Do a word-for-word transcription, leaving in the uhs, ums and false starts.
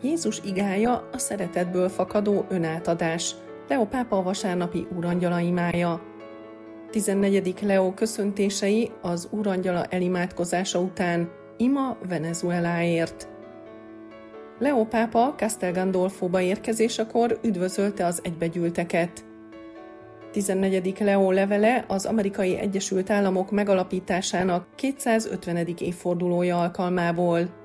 Jézus igája a szeretetből fakadó önátadás. Leó pápa a vasárnapi úrangyala imája. tizennegyedik Leó köszöntései az úrangyala elimádkozása után. Ima Venezueláért. Leó pápa Castel Gandolfóba érkezésekor üdvözölte az egybegyűlteket. tizennegyedik Leó levele az Amerikai Egyesült Államok megalapításának kétszázötvenedik évfordulója alkalmából.